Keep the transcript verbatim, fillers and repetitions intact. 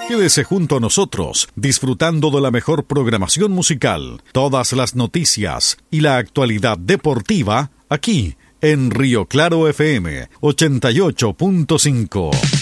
Quédese junto a nosotros, disfrutando de la mejor programación musical, todas las noticias y la actualidad deportiva, aquí en Río Claro F M ochenta y ocho punto cinco.